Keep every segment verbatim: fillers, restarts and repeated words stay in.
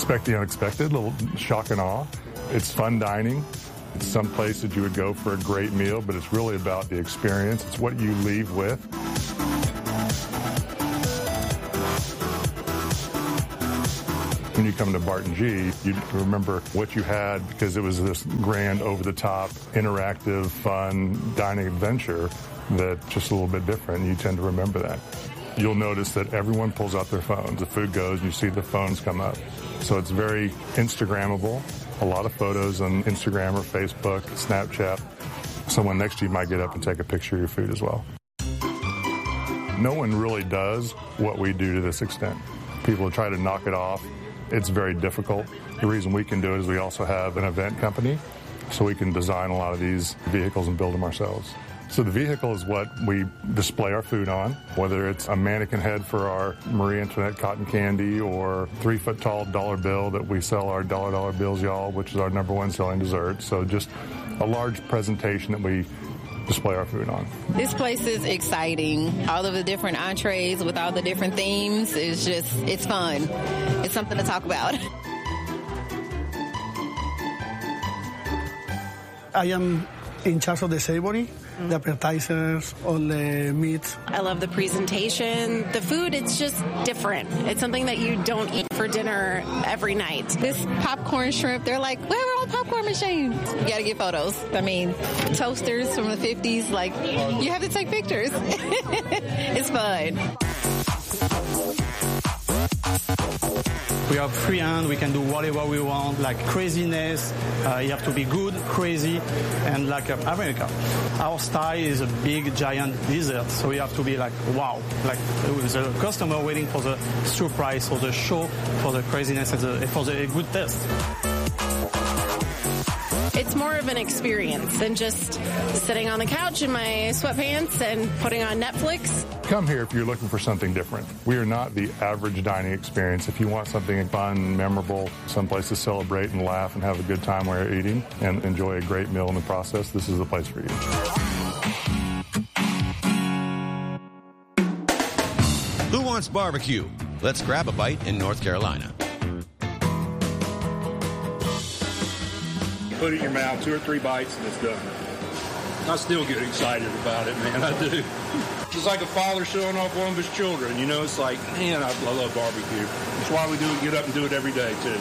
Expect the unexpected, a little shock and awe. It's fun dining. It's some place that you would go for a great meal, but it's really about the experience. It's what you leave with. When you come to Barton G, you remember what you had because it was this grand, over-the-top, interactive, fun dining adventure that's just a little bit different. You tend to remember that. You'll notice that everyone pulls out their phones. The food goes, and you see the phones come up. So it's very Instagrammable. A lot of photos on Instagram or Facebook, Snapchat. Someone next to you might get up and take a picture of your food as well. No one really does what we do to this extent. People try to knock it off. It's very difficult. The reason we can do it is we also have an event company, so we can design a lot of these vehicles and build them ourselves. So the vehicle is what we display our food on, whether it's a mannequin head for our Marie Antoinette cotton candy or three-foot-tall dollar bill that we sell our dollar dollar bills, y'all, which is our number one selling dessert. So just a large presentation that we display our food on. This place is exciting. All of the different entrees with all the different themes is just, it's fun. It's something to talk about. I am in charge of the savory, the appetizers, all the meats. I love the presentation. The food, it's just different. It's something that you don't eat for dinner every night. This popcorn shrimp, they're like, where are all popcorn machines? You got to get photos. I mean, toasters from the fifties, like, you have to take pictures. It's fun. We have free hand, we can do whatever we want, like craziness. Uh, you have to be good, crazy, and like uh, America. Our style is a big, giant dessert, so you have to be like, wow. Like the customer waiting for the surprise, for the show, for the craziness, and the, for the good taste. It's more of an experience than just sitting on the couch in my sweatpants and putting on Netflix. Come here if you're looking for something different. We are not the average dining experience. If you want something fun, memorable, someplace to celebrate and laugh and have a good time while you're eating and enjoy a great meal in the process, this is the place for you. Who wants barbecue? Let's grab a bite in North Carolina. Put it in your mouth, two or three bites, and it's done. I still get excited about it, man. I do. It's like a father showing off one of his children. You know, it's like, man, I love barbecue. That's why we do it, get up and do it every day, too.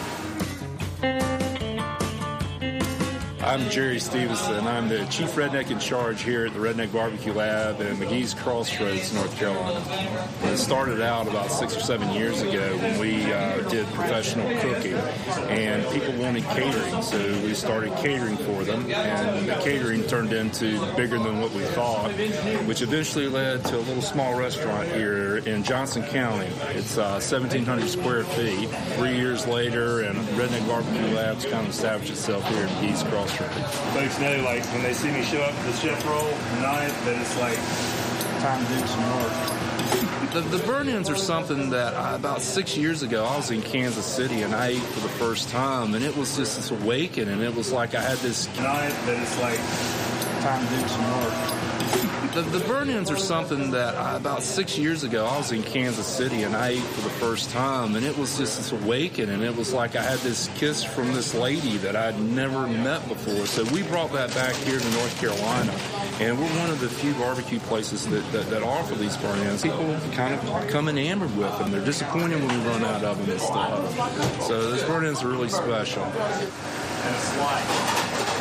I'm Jerry Stevenson. I'm the chief redneck in charge here at the Redneck Barbecue Lab in McGee's Crossroads, North Carolina. It started out about six or seven years ago when we uh, did professional cooking, and people wanted catering, so we started catering for them, and the catering turned into bigger than what we thought, which eventually led to a little small restaurant here in Johnson County. It's uh, seventeen hundred square feet. Three years later, and Redneck Barbecue Lab's kind of established itself here in McGee's Crossroads. Folks know, like, when they see me show up to the chef roll tonight, that it's like time to do some work. The, the burn-ins are something that I, about six years ago, I was in Kansas City and I ate for the first time, and it was just this awakening. It was like I had this night that it's like time to do some work. The, the burn-ins are something that I, about six years ago, I was in Kansas City and I ate for the first time, and it was just this awakening. It was like I had this kiss from this lady that I'd never met before. So we brought that back here to North Carolina, and we're one of the few barbecue places that, that, that offer these burn-ins. People kind of come enamored with them. They're disappointed when we run out of them and stuff. So those burn-ins are really special. And it's like...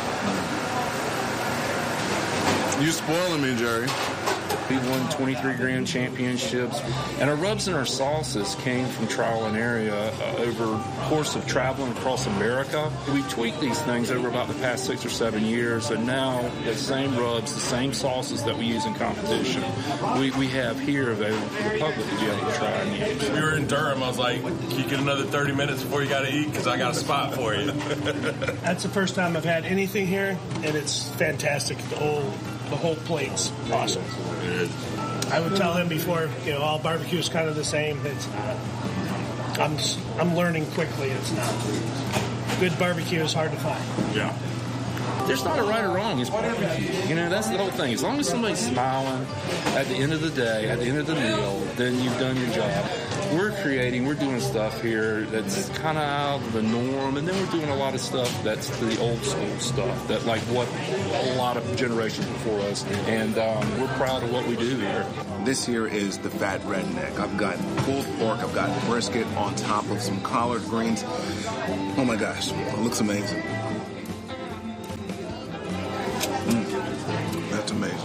You spoiling me, Jerry. We won twenty-three grand championships, and our rubs and our sauces came from trial and error uh, over the course of traveling across America. We tweaked these things over about the past six or seven years, and now the same rubs, the same sauces that we use in competition, we, we have here available for the public to be able to try and use. We were in Durham. I was like, can you get another thirty minutes before you got to eat? Because I got a spot for you. That's the first time I've had anything here, and it's fantastic. The whole... The whole plate's awesome. I would tell them before, you know, all barbecue is kind of the same. It's not. I'm I'm learning quickly. It's not. Good barbecue is hard to find. Yeah. There's not a right or wrong. It's barbecue. You know, that's the whole thing. As long as somebody's smiling at the end of the day, at the end of the meal, then you've done your job. we're creating, we're doing stuff here that's kind of out of the norm, and then we're doing a lot of stuff that's the old school stuff, that like what a lot of generations before us, and um, we're proud of what we do here. This here is the Fat Redneck. I've got pulled pork, I've got brisket on top of some collard greens. Oh my gosh, it looks amazing. Mm, that's amazing.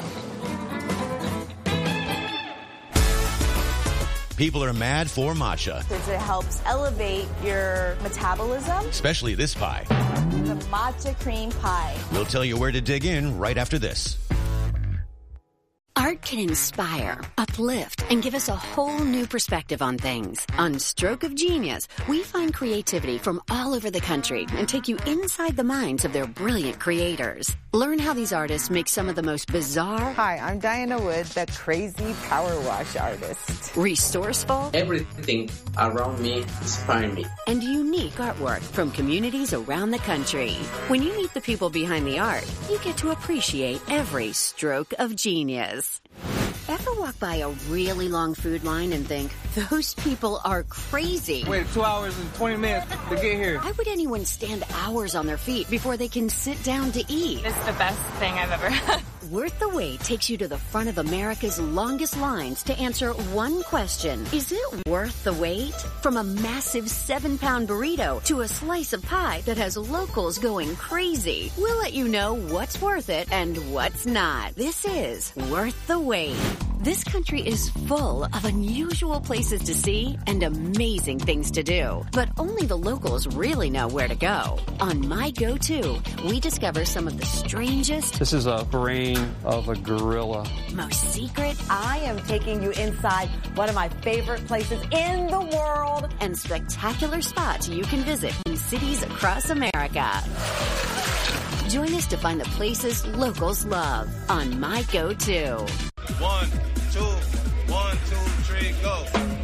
People are mad for matcha. Because it helps elevate your metabolism. Especially this pie. The matcha cream pie. We'll tell you where to dig in right after this. Art can inspire, uplift, and give us a whole new perspective on things. On Stroke of Genius, we find creativity from all over the country and take you inside the minds of their brilliant creators. Learn how these artists make some of the most bizarre... Hi, I'm Diana Wood, the crazy power wash artist. Resourceful... Everything around me inspires me. And unique artwork from communities around the country. When you meet the people behind the art, you get to appreciate every stroke of genius. Ever walk by a really long food line and think, those people are crazy? Wait two hours and twenty minutes to get here. Why would anyone stand hours on their feet before they can sit down to eat? It's the best thing I've ever had. Worth the Wait takes you to the front of America's longest lines to answer one question. Is it worth the wait? From a massive seven-pound burrito to a slice of pie that has locals going crazy. We'll let you know what's worth it and what's not. This is Worth the Wait. This country is full of unusual places to see and amazing things to do. But only the locals really know where to go. On My Go-To, we discover some of the strangest... This is a brain of a gorilla. Most secret... I am taking you inside one of my favorite places in the world. And spectacular spots you can visit in cities across America. Join us to find the places locals love on My Go-To. One, two, one, two, three, go.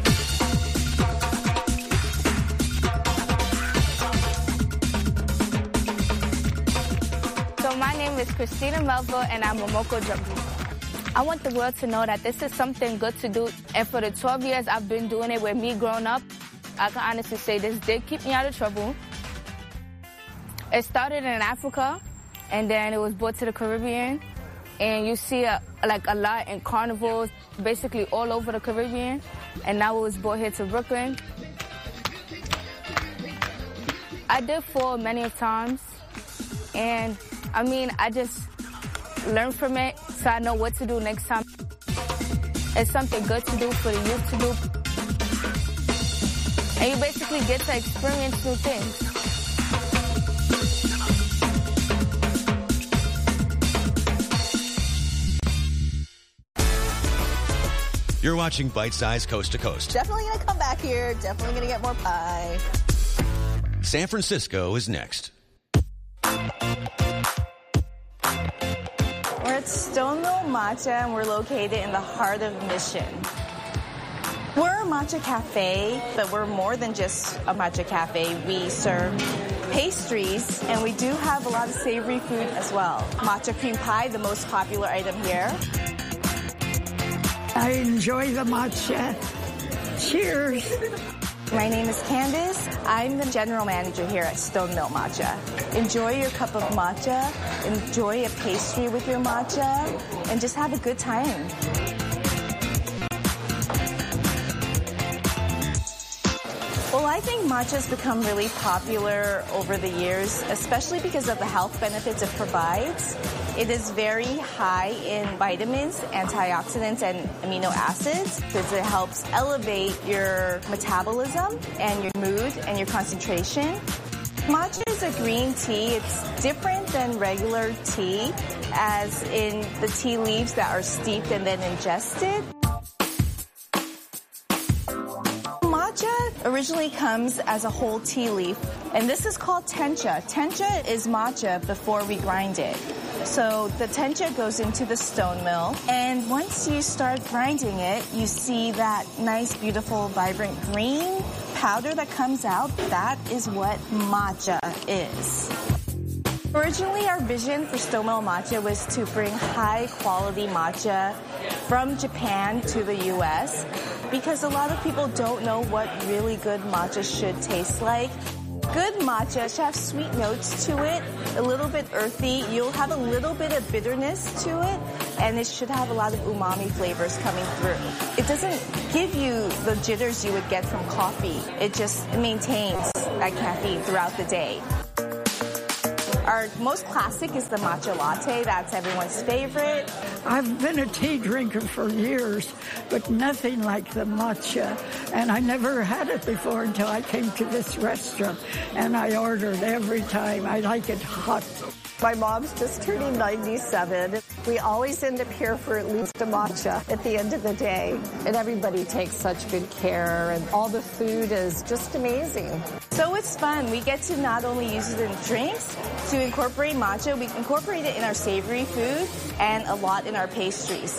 So my name is Christina Melville, and I'm a Momoko Jumpy. I want the world to know that this is something good to do, and for the twelve years I've been doing it with me growing up, I can honestly say this did keep me out of trouble. It started in Africa, and then it was brought to the Caribbean. And you see a, like a lot in carnivals, basically all over the Caribbean. And now it was brought here to Brooklyn. I did fall many times. And I mean, I just learned from it so I know what to do next time. It's something good to do for the youth to do. And you basically get to experience new things. You're watching Bite Size Coast to Coast. Definitely going to come back here. Definitely going to get more pie. San Francisco is next. We're at Stone Mill Matcha, and we're located in the heart of Mission. We're a matcha cafe, but we're more than just a matcha cafe. We serve pastries, and we do have a lot of savory food as well. Matcha cream pie, the most popular item here. I enjoy the matcha. Cheers. My name is Candace. I'm the general manager here at Stone Mill Matcha. Enjoy your cup of matcha, enjoy a pastry with your matcha, and just have a good time. Well, I think matcha's become really popular over the years, especially because of the health benefits it provides. It is very high in vitamins, antioxidants, and amino acids because it helps elevate your metabolism and your mood and your concentration. Matcha is a green tea. It's different than regular tea, as in the tea leaves that are steeped and then ingested. Matcha originally comes as a whole tea leaf, and this is called tencha. Tencha is matcha before we grind it. So the tencha goes into the stone mill, and once you start grinding it, you see that nice, beautiful, vibrant green powder that comes out. That is what matcha is. Originally, our vision for Stone Mill Matcha was to bring high-quality matcha from Japan to the U S because a lot of people don't know what really good matcha should taste like. Good matcha should have sweet notes to it, a little bit earthy. You'll have a little bit of bitterness to it, and it should have a lot of umami flavors coming through. It doesn't give you the jitters you would get from coffee. It just maintains that caffeine throughout the day. Our most classic is the matcha latte. That's everyone's favorite. I've been a tea drinker for years, but nothing like the matcha. And I never had it before until I came to this restaurant. And I ordered every time. I like it hot. My mom's just turning ninety-seven. We always end up here for at least a matcha at the end of the day. And everybody takes such good care, and all the food is just amazing. So it's fun. We get to not only use it in drinks, to incorporate matcha, we incorporate it in our savory food and a lot in our pastries.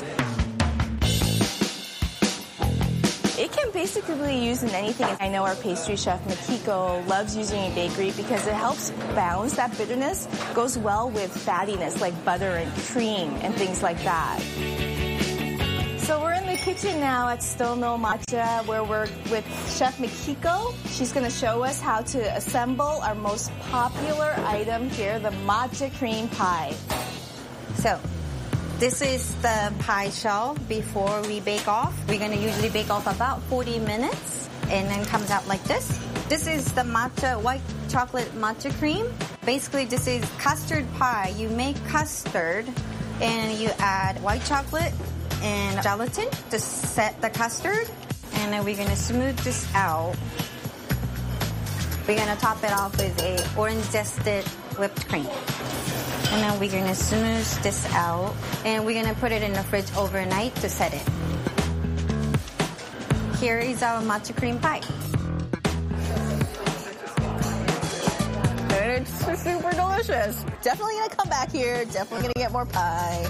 It can basically be used in anything. I know our pastry chef, Makiko, loves using it in bakery because it helps balance that bitterness, goes well with fattiness like butter and cream and things like that. So we're in the kitchen now at Stone No Matcha where we're with Chef Makiko. She's going to show us how to assemble our most popular item here, the matcha cream pie. So, this is the pie shell before we bake off. We're going to usually bake off about forty minutes and then comes out like this. This is the matcha, white chocolate matcha cream. Basically, this is custard pie. You make custard and you add white chocolate and gelatin to set the custard. And then we're going to smooth this out. We're going to top it off with a orange zested whipped cream. And then we're going to smooth this out. And we're going to put it in the fridge overnight to set it. Here is our matcha cream pie. And it's super delicious. Definitely going to come back here. Definitely going to get more pie.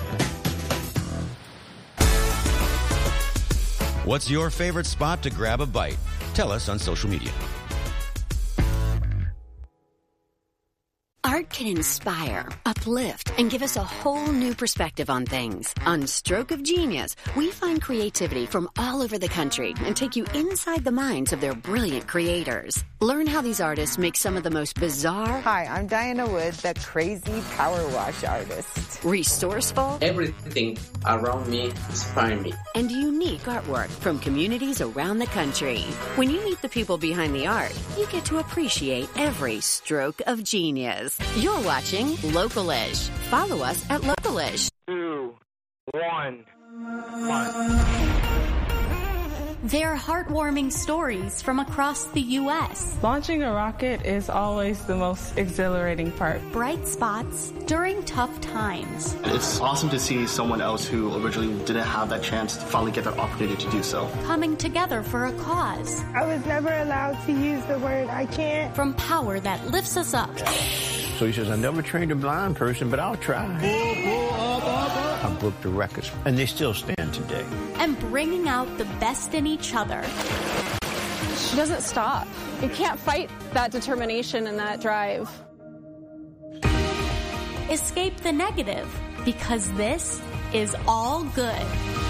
What's your favorite spot to grab a bite? Tell us on social media. Art can inspire, uplift, and give us a whole new perspective on things. On Stroke of Genius, we find creativity from all over the country and take you inside the minds of their brilliant creators. Learn how these artists make some of the most bizarre... Hi, I'm Diana Wood, the crazy power wash artist. Resourceful... Everything around me inspires me. And unique artwork from communities around the country. When you meet the people behind the art, you get to appreciate every stroke of genius. You're watching Localish. Follow us at Localish. Two, one, one. They're heartwarming stories from across the U S Launching a rocket is always the most exhilarating part. Bright spots during tough times. It's awesome to see someone else who originally didn't have that chance to finally get that opportunity to do so. Coming together for a cause. I was never allowed to use the word I can't. From power that lifts us up. So he says, I never trained a blind person, but I'll try. Pull, pull, up, up, up. I broke the records, and they still stand today. And bringing out the best in each other. She doesn't stop. You can't fight that determination and that drive. Escape the negative, because this is all good.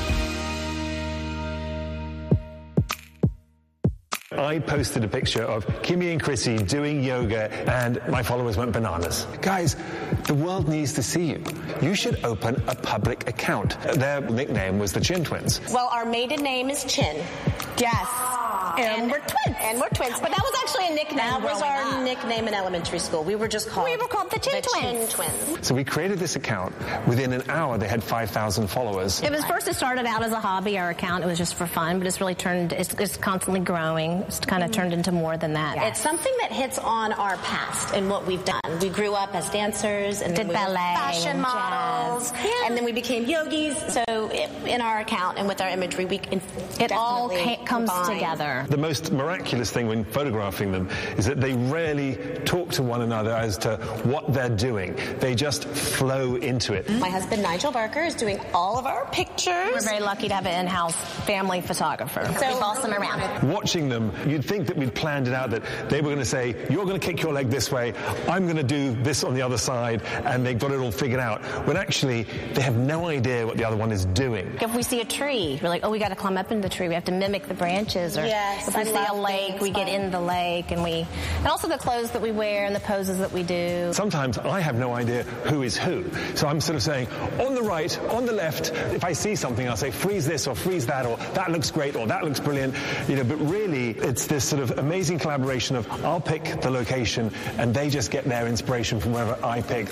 I posted a picture of Kimmy and Chrissy doing yoga, and my followers went bananas. Guys, the world needs to see you. You should open a public account. Their nickname was the Chin Twins. Well, our maiden name is Chin. Yes. And, and we're twins. And we're twins. But that was actually a nickname. That was our up. nickname in elementary school. We were just called... We were called the Chin the Twins. Chin Twins. So we created this account. Within an hour, they had five thousand followers. It was first, it started out as a hobby, our account. It was just for fun, but it's really turned, it's, it's constantly growing. It's kind of mm-hmm. turned into more than that. Yes. It's something that hits on our past and what we've done. We grew up as dancers and did we ballet, fashion and models, yeah. and then we became yogis. So it, in our account and with our imagery, we can it all ca- comes combine. together. The most miraculous thing when photographing them is that they rarely talk to one another as to what they're doing. They just flow into it. My husband, Nigel Barker, is doing all of our pictures. We're very lucky to have an in-house family photographer. So we boss them around. Watching them, you'd think that we'd planned it out, that they were going to say, you're going to kick your leg this way, I'm going to do this on the other side, and they've got it all figured out. When actually, they have no idea what the other one is doing. If we see a tree, we're like, oh, we got to climb up in the tree. We have to mimic the branches. Or yes, if we I see a lake, we get in the lake, and we, and also the clothes that we wear and the poses that we do. Sometimes I have no idea who is who. So I'm sort of saying, on the right, on the left, if I see something, I'll say, freeze this or freeze that, or that looks great, or that looks brilliant. You know, but really, it's this sort of amazing collaboration of I'll pick the location, and they just get their inspiration from wherever I pick.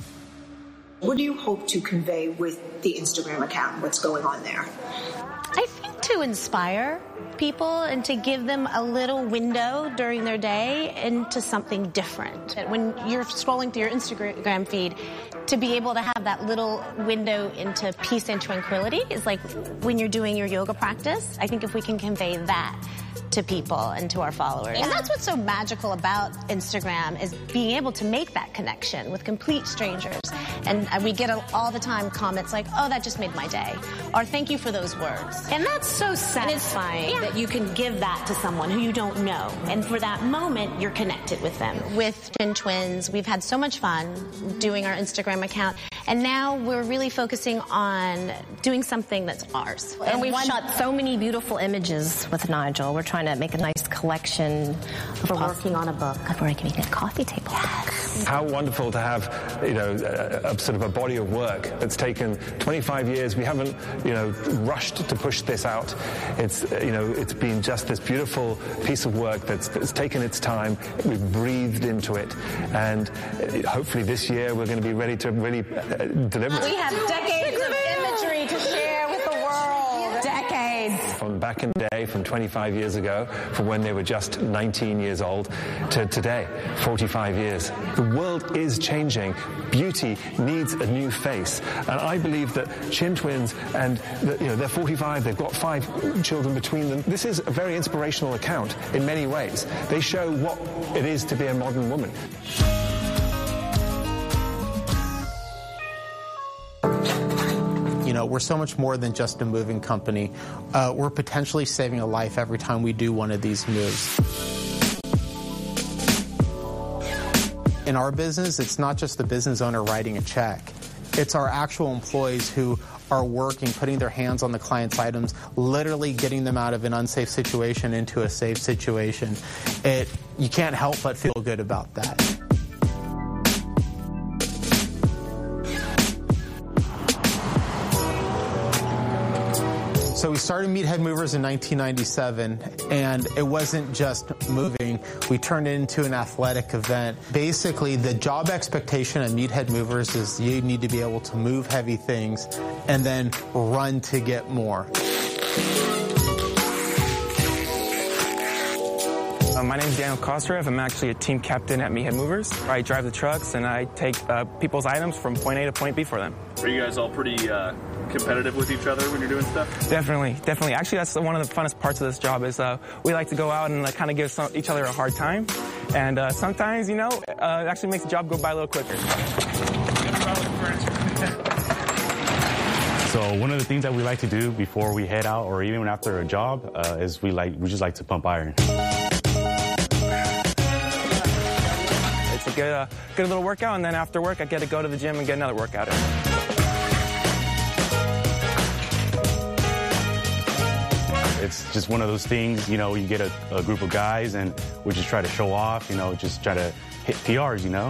What do you hope to convey with the Instagram account? What's going on there? I think to inspire people and to give them a little window during their day into something different. When you're scrolling through your Instagram feed, to be able to have that little window into peace and tranquility is like when you're doing your yoga practice. I think if we can convey that to people and to our followers. And that's what's so magical about Instagram, is being able to make that connection with complete strangers. And we get all the time comments like, oh, that just made my day, or thank you for those words. And that's so satisfying yeah. that you can give that to someone who you don't know. And for that moment, you're connected with them. With Chin Twins, we've had so much fun doing our Instagram account. And now we're really focusing on doing something that's ours. And, and we've one, shot so many beautiful images with Nigel. We're trying to make a nice collection. We're working on a book. We're making a coffee table. Yes. How wonderful to have, you know, a, a sort of a body of work that's taken twenty-five years. We haven't, you know, rushed to push this out. It's, you know, it's been just this beautiful piece of work that's, that's taken its time. We've breathed into it, and hopefully this year we're going to be ready to really uh, deliver it. We have decades of imagery to share with the world. Decades. From back in the day, from twenty-five years ago, from when they were just nineteen years old, to today, forty-five years. The world is changing. Beauty needs a new face. And I believe that Chin Twins, and the, you know, they're forty-five, they've got five children between them. This is a very inspirational account in many ways. They show what it is to be a modern woman. You know, we're so much more than just a moving company. Uh, we're potentially saving a life every time we do one of these moves. In our business, it's not just the business owner writing a check. It's our actual employees who are working, putting their hands on the client's items, literally getting them out of an unsafe situation into a safe situation. It, you can't help but feel good about that. So we started Meathead Movers in nineteen ninety-seven, and it wasn't just moving. We turned it into an athletic event. Basically, the job expectation at Meathead Movers is you need to be able to move heavy things and then run to get more. Uh, my name is Daniel Kostarev. I'm actually a team captain at Meathead Movers. I drive the trucks and I take uh, people's items from point A to point B for them. Are you guys all pretty uh, competitive with each other when you're doing stuff? Definitely, definitely. Actually, that's one of the funnest parts of this job is uh, we like to go out and uh, kind of give some, each other a hard time. And uh, sometimes, you know, uh, it actually makes the job go by a little quicker. So one of the things that we like to do before we head out, or even after a job, uh, is we like we just like to pump iron. It's a good, uh, good little workout, and then after work, I get to go to the gym and get another workout in. It's just one of those things, you know, you get a, a group of guys and we just try to show off, you know, just try to hit P Rs, you know.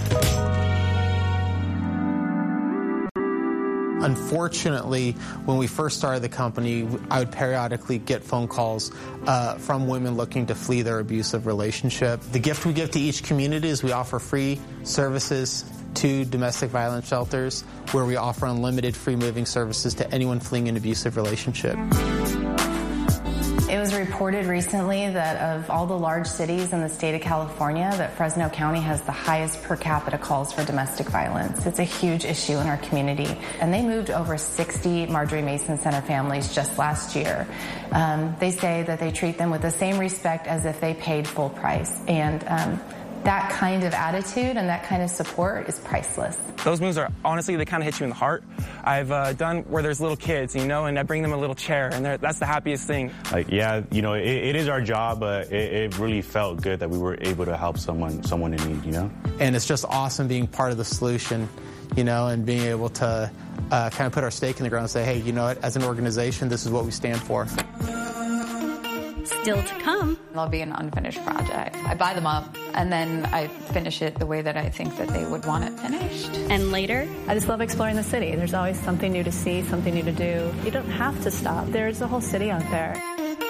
Unfortunately, when we first started the company, I would periodically get phone calls uh, from women looking to flee their abusive relationship. The gift we give to each community is we offer free services to domestic violence shelters, where we offer unlimited free moving services to anyone fleeing an abusive relationship. It was reported recently that of all the large cities in the state of California, that Fresno County has the highest per capita calls for domestic violence. It's a huge issue in our community. And they moved over sixty Marjorie Mason Center families just last year. Um, they say that they treat them with the same respect as if they paid full price. And um, that kind of attitude and that kind of support is priceless. Those moves are, honestly, they kind of hit you in the heart. I've uh, done where there's little kids, you know, and I bring them a little chair, and that's the happiest thing. Like, yeah, you know, it, it is our job, but it, it really felt good that we were able to help someone, someone in need, you know? And it's just awesome being part of the solution, you know, and being able to uh, kind of put our stake in the ground and say, hey, you know what, as an organization, this is what we stand for. Still to come. There'll be an unfinished project. I buy them up, and then I finish it the way that I think that they would want it finished. And later, I just love exploring the city. There's always something new to see, something new to do. You don't have to stop. There's a whole city out there.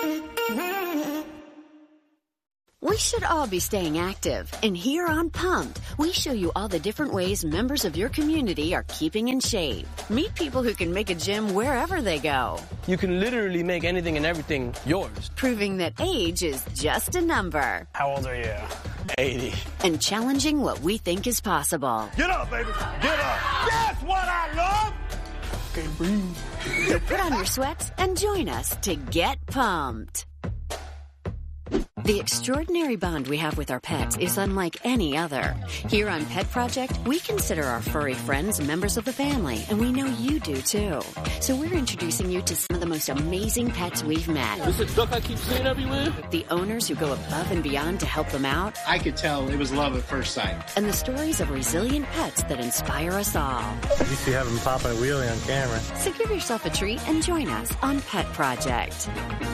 We should all be staying active. And here on Pumped, we show you all the different ways members of your community are keeping in shape. Meet people who can make a gym wherever they go. You can literally make anything and everything yours. Proving that age is just a number. How old are you? eighty. And challenging what we think is possible. Get up, baby. Get up. That's what I love. Okay, breathe. So put on your sweats and join us to get pumped. The extraordinary bond we have with our pets is unlike any other. Here on Pet Project, we consider our furry friends members of the family, and we know you do too. So we're introducing you to some of the most amazing pets we've met. This is duck I keep seeing everywhere. The owners who go above and beyond to help them out. I could tell it was love at first sight. And the stories of resilient pets that inspire us all. You see having popping a wheelie on camera. So give yourself a treat and join us on Pet Project.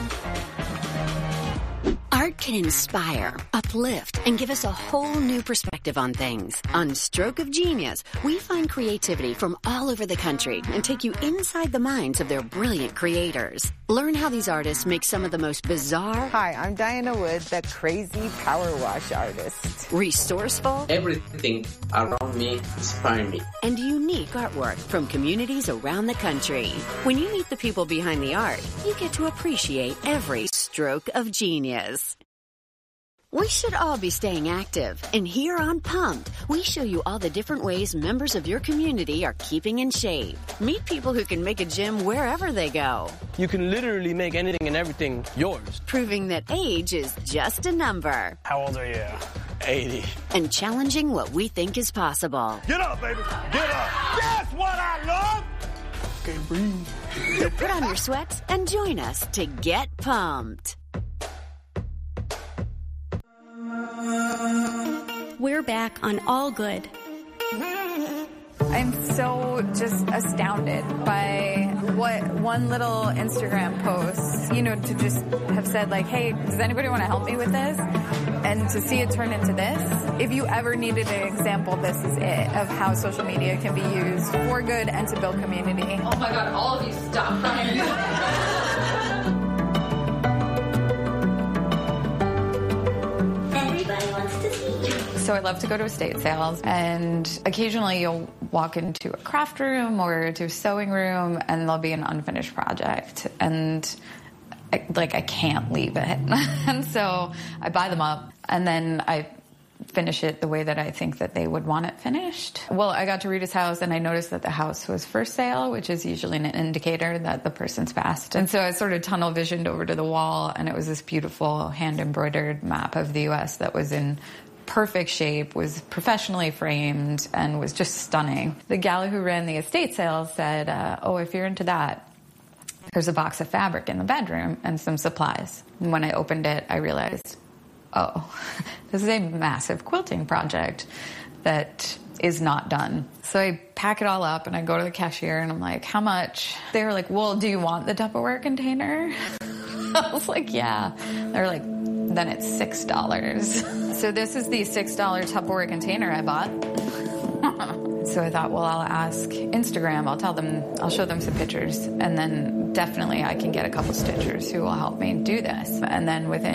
Art can inspire, uplift, and give us a whole new perspective on things. On Stroke of Genius, we find creativity from all over the country and take you inside the minds of their brilliant creators. Learn how these artists make some of the most bizarre... Hi, I'm Diana Wood, the crazy power wash artist. Resourceful... Everything around me inspires me. And unique artwork from communities around the country. When you meet the people behind the art, you get to appreciate every stroke of genius. We should all be staying active. And here on Pumped, we show you all the different ways members of your community are keeping in shape. Meet people who can make a gym wherever they go. You can literally make anything and everything yours. Proving that age is just a number. How old are you? eighty. And challenging what we think is possible. Get up, baby. Get up. That's what I love. Okay, breathe. So put on your sweats and join us to get pumped. We're back on All Good. I'm so just astounded by what one little Instagram post, you know, to just have said like, hey, does anybody want to help me with this? And to see it turn into this. If you ever needed an example, this is it, of how social media can be used for good and to build community. Oh my God, all of you stop crying. So I love to go to estate sales, and occasionally you'll walk into a craft room or to a sewing room and there'll be an unfinished project, and I, like I can't leave it. And so I buy them up and then I finish it the way that I think that they would want it finished. Well, I got to Rita's house and I noticed that the house was for sale, which is usually an indicator that the person's passed. And so I sort of tunnel visioned over to the wall, and it was this beautiful hand embroidered map of the U S that was in perfect shape, was professionally framed, and was just stunning. The gal who ran the estate sales said, uh, oh, if you're into that, there's a box of fabric in the bedroom and some supplies. And when I opened it, I realized, oh, this is a massive quilting project that is not done. So I pack it all up and I go to the cashier and I'm like, how much? They were like, well, do you want the Tupperware container? I was like, yeah. They're like, then it's six dollars. So this is the six dollar Tupperware container I bought. So I thought, well, I'll ask Instagram. I'll tell them, I'll show them some pictures, and then definitely I can get a couple stitchers who will help me do this. And then within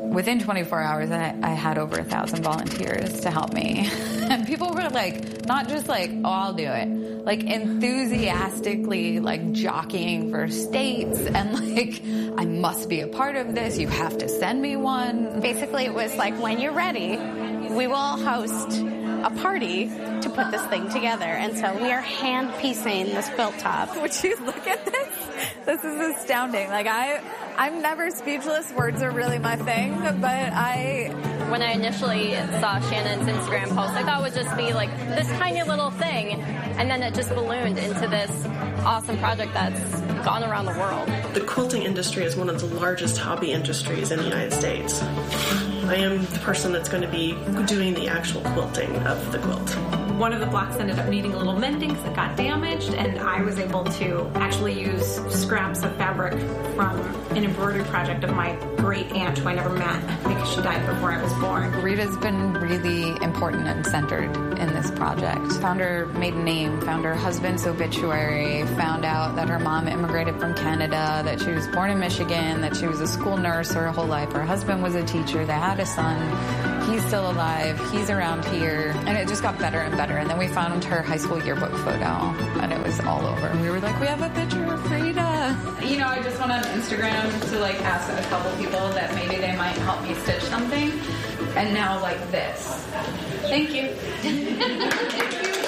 within twenty-four hours, I, I had over a thousand volunteers to help me. And people were like, not just like, oh, I'll do it. Like enthusiastically like jockeying for states and like, I must be a part of this. You have to send me one. Basically, it was like, when you're ready, we will host a party to put this thing together. And so we are hand piecing this quilt top. Would you look at this? This is astounding. Like I, I'm never speechless. Words are really my thing, but I... When I initially saw Shannon's Instagram post, I thought it would just be like this tiny little thing, and then it just ballooned into this awesome project that's gone around the world. The quilting industry is one of the largest hobby industries in the United States. I am the person that's going to be doing the actual quilting of the quilt. One of the blocks ended up needing a little mending because it got damaged, and I was able to actually use scraps of fabric from an embroidery project of my great aunt who I never met because she died before I was born. Rita's been really important and centered in this project. Found her maiden name, found her husband's obituary, found out that her mom immigrated from Canada, that she was born in Michigan, that she was a school nurse her whole life. Her husband was a teacher. They had a son. He's still alive. He's around here. And it just got better and better. And then we found her high school yearbook photo, and it was all over. We were like, we have a picture of Rita. You know, I just went on Instagram to like ask a couple people that maybe they might help me stitch something. And now like this. Thank you. Thank you.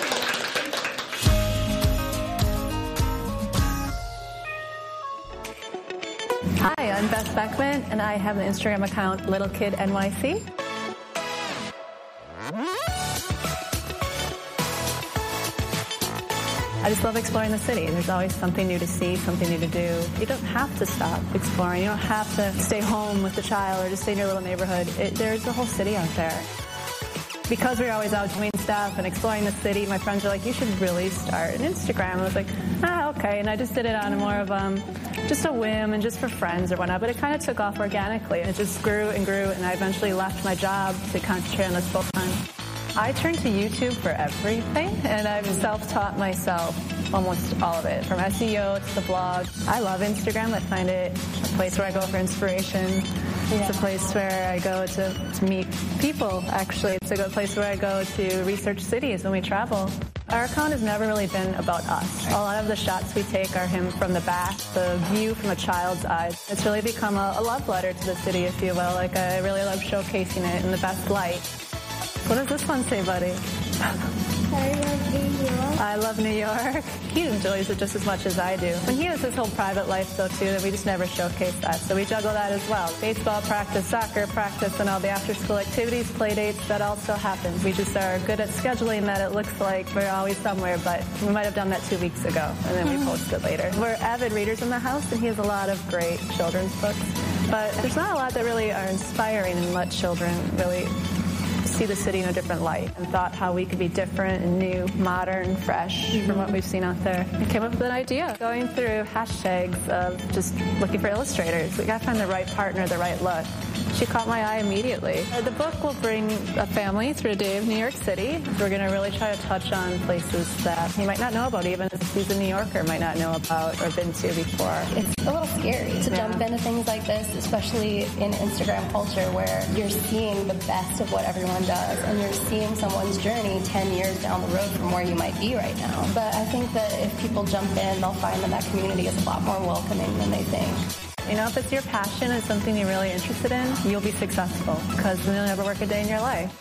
Hi, I'm Beth Beckman, and I have an Instagram account, Little Kid N Y C. I just love exploring the city. There's always something new to see, something new to do. You don't have to stop exploring. You don't have to stay home with the child or just stay in your little neighborhood. It, there's a whole city out there. Because we were always out doing stuff and exploring the city, my friends were like, you should really start an Instagram. I was like, ah, okay. And I just did it on more of um, just a whim and just for friends or whatnot. But it kind of took off organically. And it just grew and grew. And I eventually left my job to concentrate on this full time. I turn to YouTube for everything, and I've self-taught myself almost all of it, from S E O to the blog. I love Instagram. I find it a place where I go for inspiration. Yeah. It's a place where I go to, to meet people, actually. It's a good place where I go to research cities when we travel. Our account has never really been about us. A lot of the shots we take are him from the back, the view from a child's eyes. It's really become a, a love letter to the city, if you will. Like, I really love showcasing it in the best light. What does this one say, buddy? I love New York. I love New York. He enjoys it just as much as I do. And he has his whole private life, though, too, that we just never showcase that. So we juggle that as well. Baseball practice, soccer practice, and all the after-school activities, play dates, that all still happens. We just are good at scheduling that. It looks like we're always somewhere, but we might have done that two weeks ago, and then we post it later. We're avid readers in the house, and he has a lot of great children's books. But there's not a lot that really are inspiring and let children really see the city in a different light, and thought how we could be different and new, modern, fresh from what we've seen out there. I came up with an idea, going through hashtags of just looking for illustrators. We got to find the right partner, the right look. She caught my eye immediately. The book will bring a family through a day of New York City. We're going to really try to touch on places that he might not know about, even if he's a New Yorker, might not know about or been to before. It's a little scary to Yeah. jump into things like this, especially in Instagram culture where you're seeing the best of what everyone does and you're seeing someone's journey ten years down the road from where you might be right now. But I think that if people jump in, they'll find that that community is a lot more welcoming than they think. You know, if it's your passion and something you're really interested in, you'll be successful, because you'll never work a day in your life.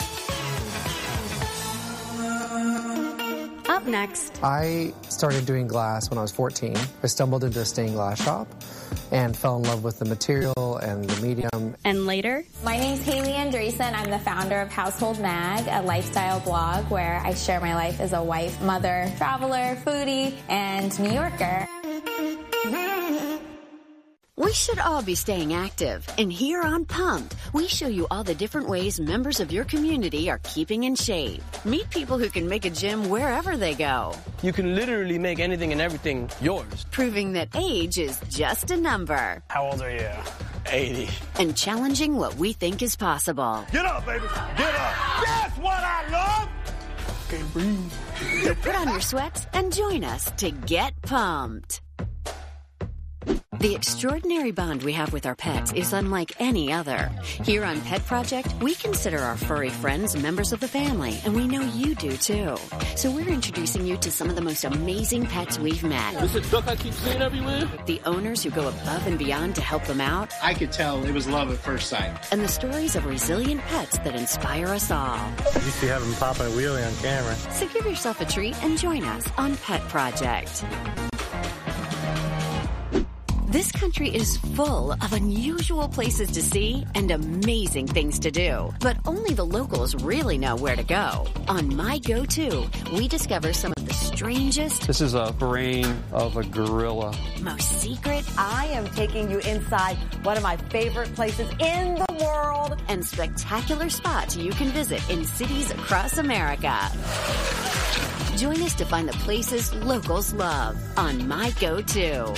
Up next. I started doing glass when I was fourteen. I stumbled into a stained glass shop and fell in love with the material and the medium. And later. My name's Haley Andreessen. I'm the founder of Household Mag, a lifestyle blog where I share my life as a wife, mother, traveler, foodie, and New Yorker. We should all be staying active, and here on Pumped, we show you all the different ways members of your community are keeping in shape. Meet people who can make a gym wherever they go. You can literally make anything and everything yours. Proving that age is just a number. How old are you? eighty. And challenging what we think is possible. Get up, baby. Get up. That's what I love. Can't breathe. So put on your sweats and join us to get pumped. The extraordinary bond we have with our pets is unlike any other. Here on Pet Project, we consider our furry friends members of the family, and we know you do too. So we're introducing you to some of the most amazing pets we've met. This is a duck I keep seeing everywhere? The owners who go above and beyond to help them out. I could tell it was love at first sight. And the stories of resilient pets that inspire us all. You used to have them popping a wheelie on camera. So give yourself a treat and join us on Pet Project. This country is full of unusual places to see and amazing things to do. But only the locals really know where to go. On My Go-To, we discover some of the strangest... This is a brain of a gorilla. ...most secret... I am taking you inside one of my favorite places in the world. ...and spectacular spots you can visit in cities across America. Join us to find the places locals love on My Go-To.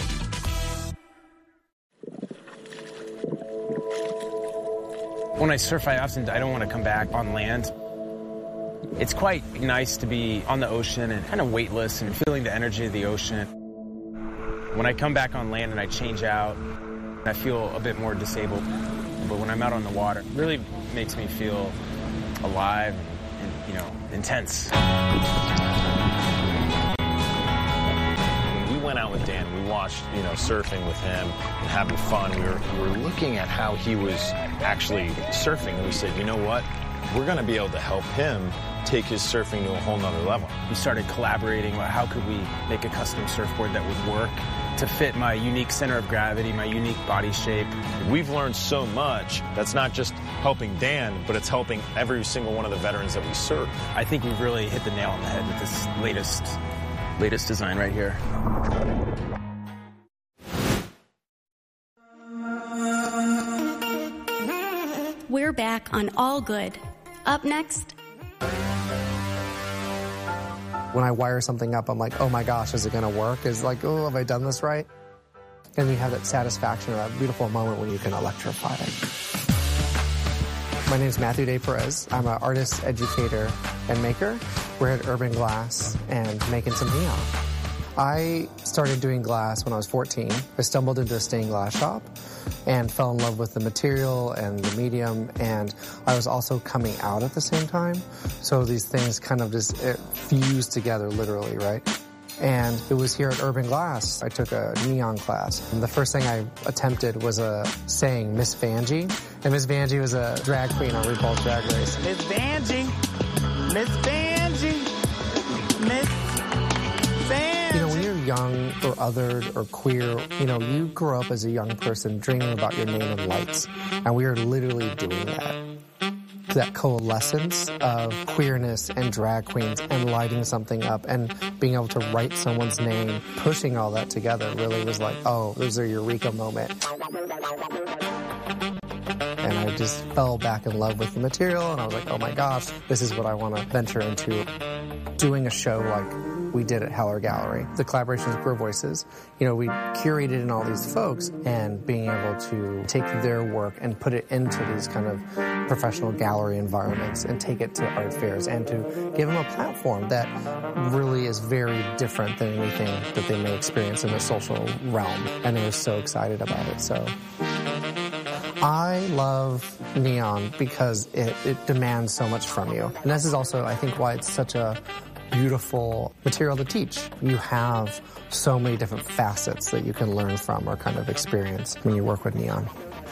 When I surf, I often I don't want to come back on land. It's quite nice to be on the ocean and kind of weightless and feeling the energy of the ocean. When I come back on land and I change out, I feel a bit more disabled. But when I'm out on the water, it really makes me feel alive and, you know, intense. We went out with Dan, we watched, you know, surfing with him and having fun. We were, we were looking at how he was actually surfing, and we said, you know what? We're going to be able to help him take his surfing to a whole nother level. We started collaborating about how could we make a custom surfboard that would work to fit my unique center of gravity, my unique body shape. We've learned so much that's not just helping Dan, but it's helping every single one of the veterans that we serve. I think we've really hit the nail on the head with this latest latest design right here. We're back on All Good. Up next. When I wire something up, I'm like, oh my gosh, is it going to work? Is like, oh, have I done this right? And you have that satisfaction, or that beautiful moment when you can electrify it. My name is Matthew Day Perez. I'm an artist, educator, and maker. We're at Urban Glass and making some neon. I started doing glass when I was fourteen. I stumbled into a stained glass shop and fell in love with the material and the medium, and I was also coming out at the same time. So these things kind of just fused together, literally, right? And it was here at Urban Glass. I took a neon class. And the first thing I attempted was a saying, Miss Vanjie. And Miss Vanjie was a drag queen on RuPaul's Drag Race. Miss Vanjie, Miss Vanjie, Miss Vanjie. You know, when you're young or othered or queer, you know, you grow up as a young person dreaming about your name in lights. And we are literally doing that. That coalescence of queerness and drag queens and lighting something up and being able to write someone's name, pushing all that together really was like, oh, there's a eureka moment. And I just fell back in love with the material, and I was like, oh my gosh, this is what I want to venture into. Doing a show like we did at Heller Gallery. The collaboration with Queer Voices, you know, we curated in all these folks, and being able to take their work and put it into these kind of professional gallery environments and take it to art fairs and to give them a platform that really is very different than anything that they may experience in the social realm. And they were so excited about it. So I love neon because it, it demands so much from you. And this is also, I think, why it's such a beautiful material to teach. You have so many different facets that you can learn from or kind of experience when you work with neon.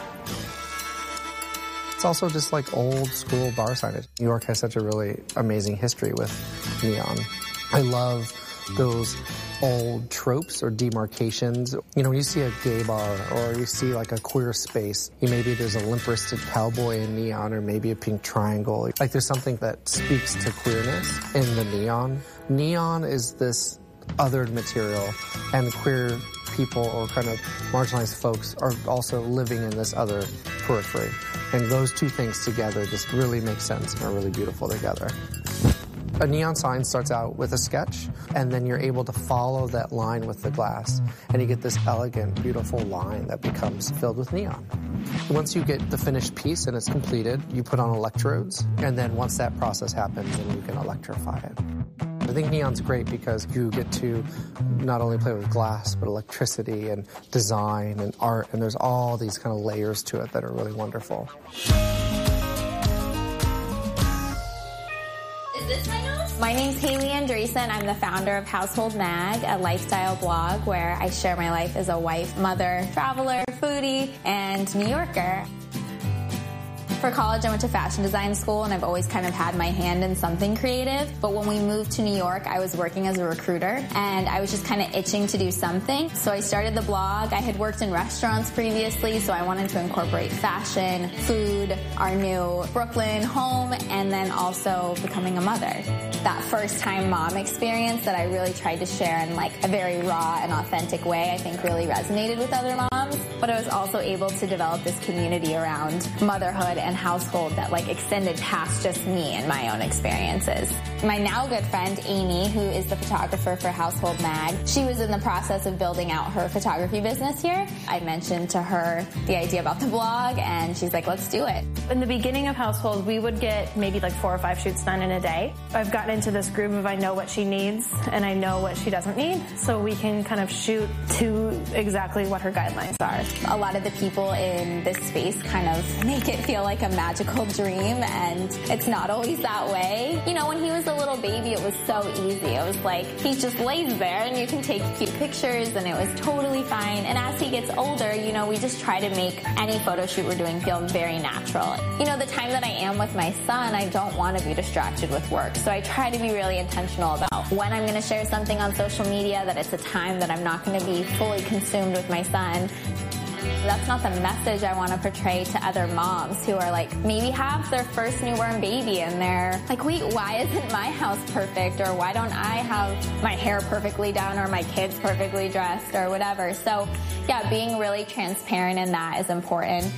It's also just like old school bar signage. New York has such a really amazing history with neon. I love those old tropes or demarcations. You know, when you see a gay bar or you see like a queer space, you maybe there's a limp-wristed cowboy in neon or maybe a pink triangle. Like there's something that speaks to queerness in the neon. Neon is this othered material, and queer people or kind of marginalized folks are also living in this other periphery. And those two things together just really make sense and are really beautiful together. A neon sign starts out with a sketch, and then you're able to follow that line with the glass, and you get this elegant, beautiful line that becomes filled with neon. Once you get the finished piece and it's completed, you put on electrodes, and then once that process happens, then you can electrify it. I think Neon's great because you get to not only play with glass, but electricity and design and art, and there's all these kind of layers to it that are really wonderful. Is this my house? My name's Haley Andreessen. I'm the founder of Household Mag, a lifestyle blog where I share my life as a wife, mother, traveler, foodie, and New Yorker. For college, I went to fashion design school, and I've always kind of had my hand in something creative. But when we moved to New York, I was working as a recruiter, and I was just kind of itching to do something. So I started the blog. I had worked in restaurants previously, so I wanted to incorporate fashion, food, our new Brooklyn home, and then also becoming a mother. That first-time mom experience that I really tried to share in like a very raw and authentic way, I think really resonated with other moms. But I was also able to develop this community around motherhood and household that like extended past just me and my own experiences. My now good friend Amy, who is the photographer for Household Mag, she was in the process of building out her photography business here. I mentioned to her the idea about the blog, and she's like, let's do it. In the beginning of Household, we would get maybe like four or five shoots done in a day. I've gotten into this groove of I know what she needs and I know what she doesn't need, so we can kind of shoot to exactly what her guidelines are. A lot of the people in this space kind of make it feel like a magical dream, and it's not always that way. You know, when he was a little baby, it was so easy. It was like, he just lays there and you can take cute pictures, and it was totally fine. And as he gets older, you know, we just try to make any photo shoot we're doing feel very natural. You know, the time that I am with my son, I don't want to be distracted with work. So I try to be really intentional about when I'm going to share something on social media, that it's a time that I'm not going to be fully consumed with my son. That's not the message I want to portray to other moms who are like, maybe have their first newborn baby and they're like, wait, why isn't my house perfect? Or why don't I have my hair perfectly done or my kids perfectly dressed or whatever? So yeah, being really transparent in that is important.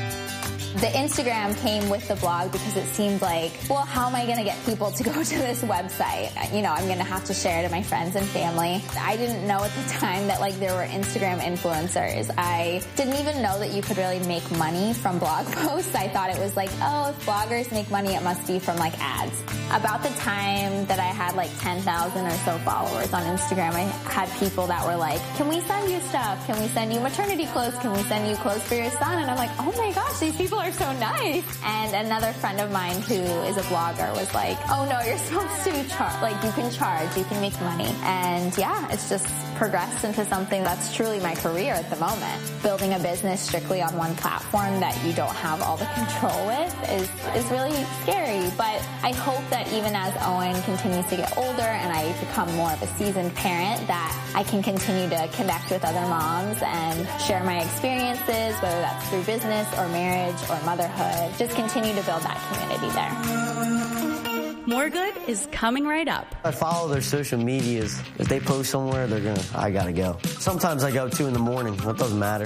The Instagram came with the blog because it seemed like, well, how am I going to get people to go to this website? You know, I'm going to have to share it to my friends and family. I didn't know at the time that like there were Instagram influencers. I didn't even know that you could really make money from blog posts. I thought it was like, oh, if bloggers make money, it must be from like ads. About the time that I had like ten thousand or so followers on Instagram, I had people that were like, can we send you stuff? Can we send you maternity clothes? Can we send you clothes for your son? And I'm like, oh my gosh, these people are so nice. And another friend of mine who is a blogger was like, oh no, you're supposed to charge, like you can charge, you can make money. And yeah, it's just progressed into something that's truly my career at the moment. Building a business strictly on one platform that you don't have all the control with is, is really scary. But I hope that even as Owen continues to get older and I become more of a seasoned parent, that I can continue to connect with other moms and share my experiences, whether that's through business or marriage or motherhood. Just continue to build that community there. More Good is coming right up. I follow their social medias. If they post somewhere, they're gonna, I gotta go. Sometimes I go two in the morning. That doesn't matter.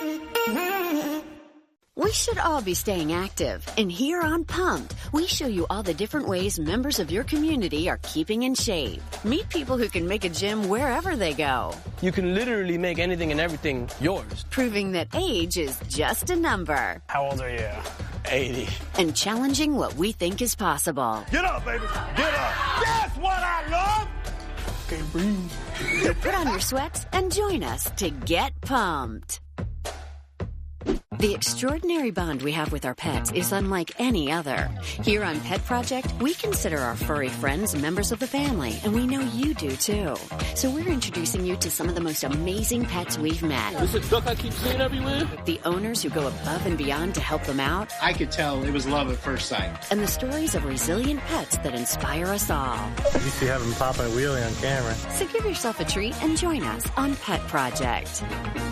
We should all be staying active. And here on Pumped, we show you all the different ways members of your community are keeping in shape. Meet people who can make a gym wherever they go. You can literally make anything and everything yours. Proving that age is just a number. How old are you? eighty. And challenging what we think is possible. Get up, baby. Get up. That's what I love. Can't breathe. So put on your sweats and join us to get pumped. The extraordinary bond we have with our pets is unlike any other. Here on Pet Project, we consider our furry friends members of the family, and we know you do too. So we're introducing you to some of the most amazing pets we've met. This is a duck I keep seeing everywhere. The owners who go above and beyond to help them out. I could tell it was love at first sight. And the stories of resilient pets that inspire us all. You used to have him popping a wheelie on camera. So give yourself a treat and join us on Pet Project.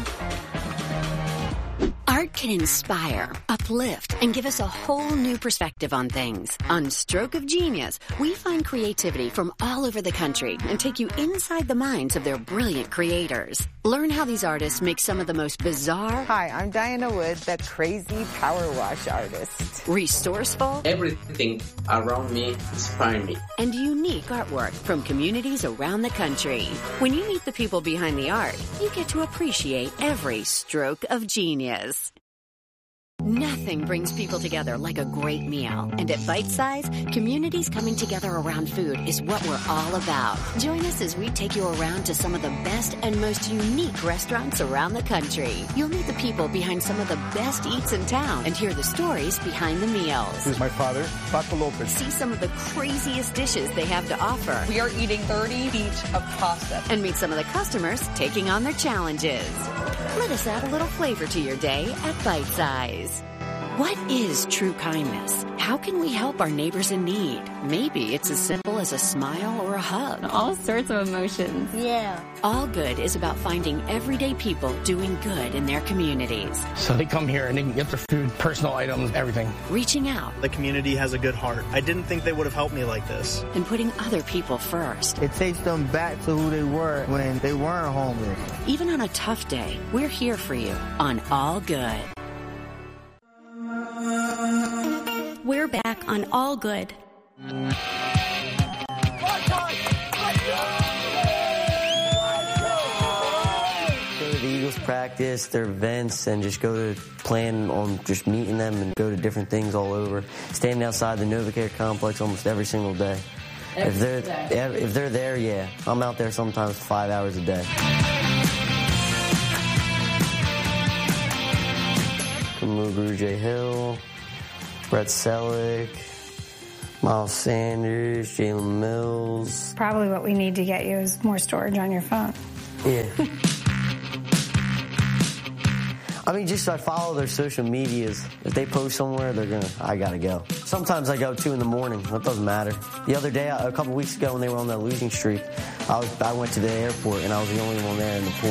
Art can inspire, uplift, and give us a whole new perspective on things. On Stroke of Genius, we find creativity from all over the country and take you inside the minds of their brilliant creators. Learn how these artists make some of the most bizarre... Hi, I'm Diana Wood, that crazy power wash artist. Resourceful... Everything around me inspires me. And unique artwork from communities around the country. When you meet the people behind the art, you get to appreciate every stroke of genius. Nothing brings people together like a great meal. And at Bite Size, communities coming together around food is what we're all about. Join us as we take you around to some of the best and most unique restaurants around the country. You'll meet the people behind some of the best eats in town and hear the stories behind the meals. This is my father, Paco Lopez. See some of the craziest dishes they have to offer. We are eating thirty each of pasta. And meet some of the customers taking on their challenges. Let us add a little flavor to your day at Bite Size. What is true kindness? How can we help our neighbors in need? Maybe it's as simple as a smile or a hug. All sorts of emotions. Yeah. All Good is about finding everyday people doing good in their communities. So they come here and they can get their food, personal items, everything. Reaching out. The community has a good heart. I didn't think they would have helped me like this. And putting other people first. It takes them back to who they were when they weren't homeless. Even on a tough day, we're here for you on All Good. We're back on All Good. Go to the Eagles practice, their events, and just go to plan on just meeting them and go to different things all over. Standing outside the NovaCare complex almost every single day. Every if they're day. if they're there, yeah, I'm out there sometimes five hours a day. Kamugu J. Hill, Brett Selleck, Miles Sanders, Jalen Mills. Probably what we need to get you is more storage on your phone. Yeah. I mean, just I follow their social medias. If they post somewhere, they're gonna, I gotta go. Sometimes I go two in the morning. That doesn't matter. The other day, a couple weeks ago when they were on that losing streak, I was I went to the airport and I was the only one there in the pool.